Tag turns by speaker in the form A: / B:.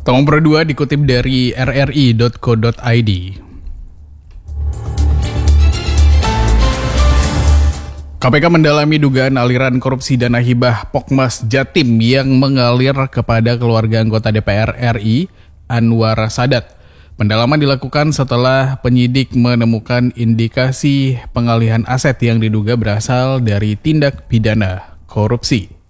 A: Nomor 2 dikutip dari rri.co.id. KPK mendalami dugaan aliran korupsi dana hibah Pokmas Jatim yang mengalir kepada keluarga anggota DPR RI Anwar Sadat. Pendalaman dilakukan setelah penyidik menemukan indikasi pengalihan aset yang diduga berasal dari tindak pidana korupsi.